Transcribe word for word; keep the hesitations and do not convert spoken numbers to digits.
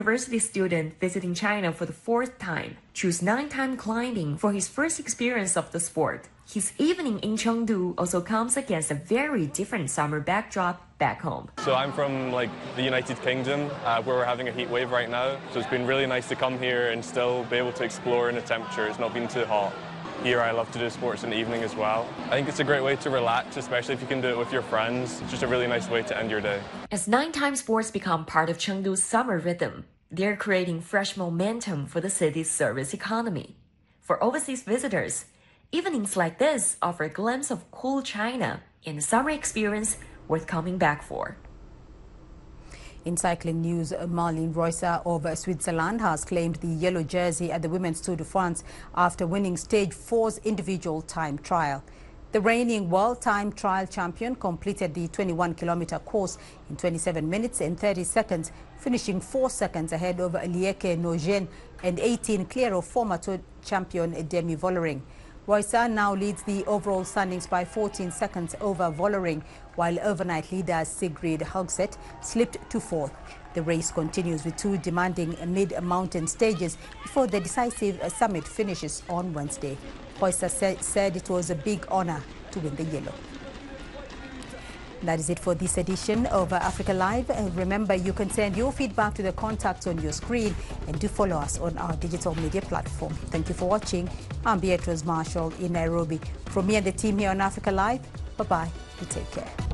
University student visiting China for the fourth time chose nighttime climbing for his first experience of the sport. His evening in Chengdu also comes against a very different summer backdrop back home. So I'm from like the United Kingdom, uh, where we're having a heat wave right now. So it's been really nice to come here and still be able to explore in a temperature. It's not been too hot. Here I love to do sports in the evening as well. I think it's a great way to relax, especially if you can do it with your friends. It's just a really nice way to end your day. As nighttime sports become part of Chengdu's summer rhythm, they're creating fresh momentum for the city's service economy. For overseas visitors, evenings like this offer a glimpse of cool China and a summer experience worth coming back for. In cycling news, Marlene Reusser of Switzerland has claimed the yellow jersey at the Women's Tour de France after winning Stage four's individual time trial. The reigning world time trial champion completed the twenty-one kilometer course in twenty-seven minutes and thirty seconds, finishing four seconds ahead of Lieke Nogent and eighteen clear of former Tour champion Demi Vollering. Reusser now leads the overall standings by fourteen seconds over Vollering, while overnight leader Sigrid Høgseth slipped to fourth. The race continues with two demanding mid-mountain stages before the decisive summit finishes on Wednesday. Reusser said, said it was a big honor to win the yellow. That is it for this edition of Africa Live. And remember, you can send your feedback to the contacts on your screen and do follow us on our digital media platform. Thank you for watching. I'm Beatrice Marshall in Nairobi. From me and the team here on Africa Live, bye-bye and take care.